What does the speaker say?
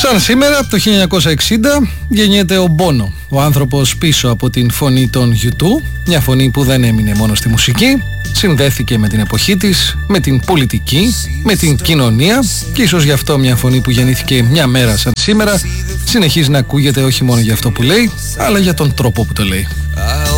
Σαν σήμερα, από το 1960, γεννιέται ο Μπόνο, ο άνθρωπος πίσω από την φωνή των U2, μια φωνή που δεν έμεινε μόνο στη μουσική, συνδέθηκε με την εποχή της, με την πολιτική, με την κοινωνία και ίσως γι' αυτό μια φωνή που γεννήθηκε μια μέρα σαν σήμερα συνεχίζει να ακούγεται όχι μόνο για αυτό που λέει, αλλά για τον τρόπο που το λέει.